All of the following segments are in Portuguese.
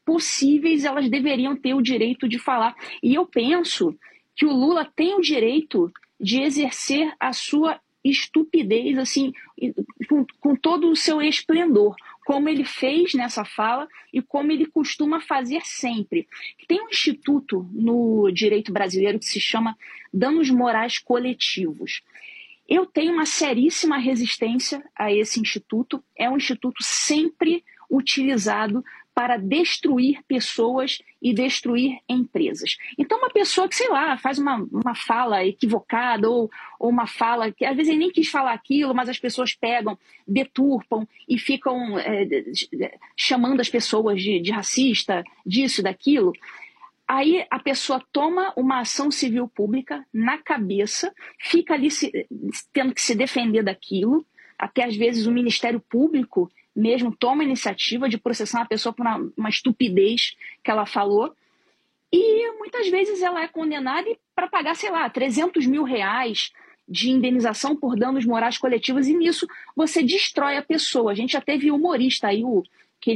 possíveis, elas deveriam ter o direito de falar. E eu penso que o Lula tem o direito de exercer a sua estupidez, assim, com todo o seu esplendor, como ele fez nessa fala e como ele costuma fazer sempre. Tem um instituto no direito brasileiro que se chama danos morais coletivos. Eu tenho uma seríssima resistência a esse instituto. É um instituto sempre utilizado para destruir pessoas e destruir empresas. Então, uma pessoa que, sei lá, faz uma fala equivocada ou uma fala que às vezes ele nem quis falar aquilo, mas as pessoas pegam, deturpam e ficam chamando as pessoas de racista, disso, daquilo. Aí a pessoa toma uma ação civil pública na cabeça, fica ali tendo que se defender daquilo, até às vezes o Ministério Público mesmo toma a iniciativa de processar uma pessoa por uma estupidez que ela falou, e muitas vezes ela é condenada para pagar, sei lá, 300 mil reais de indenização por danos morais coletivos, e nisso você destrói a pessoa. A gente já teve humorista aí, o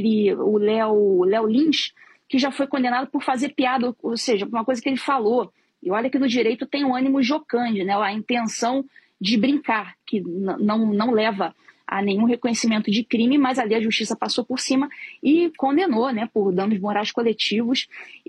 Léo Lins, que já foi condenado por fazer piada, ou seja, por uma coisa que ele falou. E olha que no direito tem um ânimo jocande, né? A intenção de brincar, que não leva a nenhum reconhecimento de crime, mas ali a justiça passou por cima e condenou, né, por danos morais coletivos,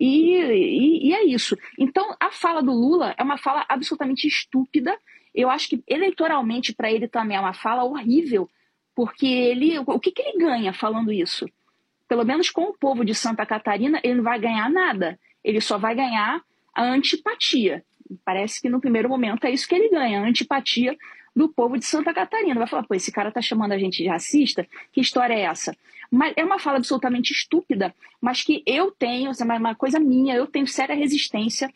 e é isso. Então, a fala do Lula é uma fala absolutamente estúpida. Eu acho que eleitoralmente para ele também é uma fala horrível, porque o que ele ganha falando isso? Pelo menos com o povo de Santa Catarina, ele não vai ganhar nada. Ele só vai ganhar a antipatia. Parece que no primeiro momento é isso que ele ganha, a antipatia do povo de Santa Catarina. Vai falar, pô, esse cara tá chamando a gente de racista? Que história é essa? Mas é uma fala absolutamente estúpida, mas que eu tenho, uma coisa minha, eu tenho séria resistência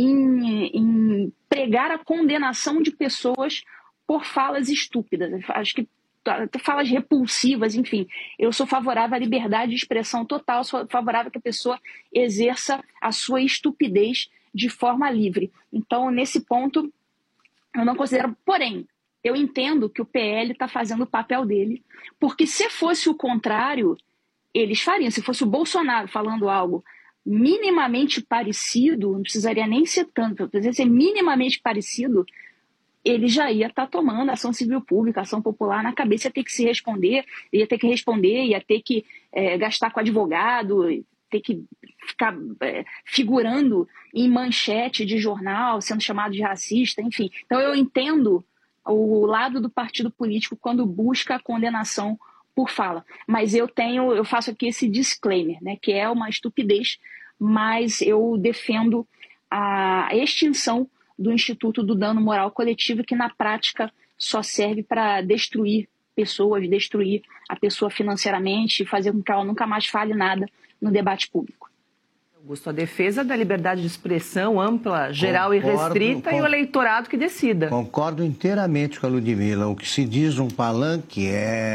em pregar a condenação de pessoas por falas estúpidas. Acho que falas repulsivas, enfim. Eu sou favorável à liberdade de expressão total, sou favorável que a pessoa exerça a sua estupidez de forma livre. Então, nesse ponto, eu não considero... Porém, eu entendo que o PL está fazendo o papel dele, porque se fosse o contrário, eles fariam. Se fosse o Bolsonaro falando algo minimamente parecido, não precisaria nem ser tanto, precisaria ser minimamente parecido, ele já ia estar tomando ação civil pública, ação popular na cabeça, ia ter que se responder, ia ter que gastar com advogado, ter que ficar figurando em manchete de jornal, sendo chamado de racista, enfim. Então eu entendo o lado do partido político quando busca a condenação por fala. Mas eu faço aqui esse disclaimer, né, que é uma estupidez, mas eu defendo a extinção do Instituto do Dano Moral Coletivo, que na prática só serve para destruir pessoas, destruir a pessoa financeiramente e fazer com que ela nunca mais fale nada no debate público. Augusto, a defesa da liberdade de expressão ampla, geral e restrita e o eleitorado que decida. Concordo inteiramente com a Ludmila. O que se diz um palanque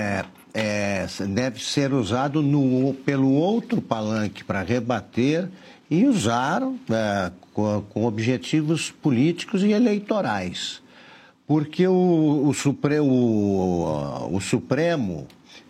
deve ser usado pelo outro palanque para rebater e usar com objetivos políticos e eleitorais. Porque o Supremo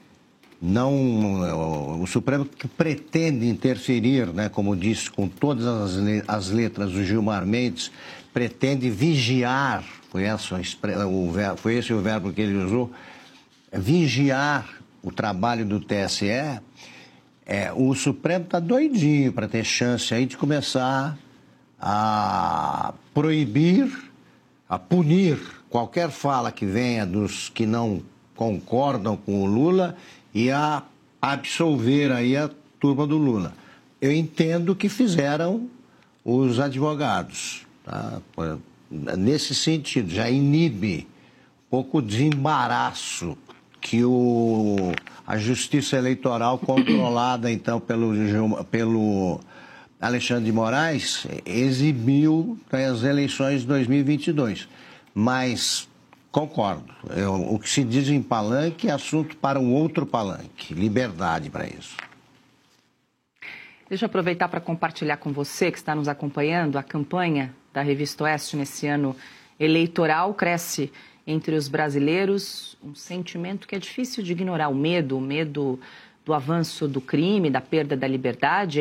que pretende interferir, né, como disse, com todas as letras do Gilmar Mendes, pretende vigiar, foi esse o verbo que ele usou, vigiar o trabalho do TSE. O Supremo está doidinho para ter chance aí de começar a proibir, a punir qualquer fala que venha dos que não concordam com o Lula e a absolver aí a turma do Lula. Eu entendo que fizeram os advogados, tá? Nesse sentido, já inibe um pouco o desembaraço que a Justiça Eleitoral, controlada então pelo Alexandre de Moraes, exibiu nas eleições de 2022. Mas concordo, o que se diz em palanque é assunto para um outro palanque, liberdade para isso. Deixa eu aproveitar para compartilhar com você que está nos acompanhando a campanha da Revista Oeste nesse ano eleitoral. Cresce entre os brasileiros um sentimento que é difícil de ignorar, o medo do avanço do crime, da perda da liberdade.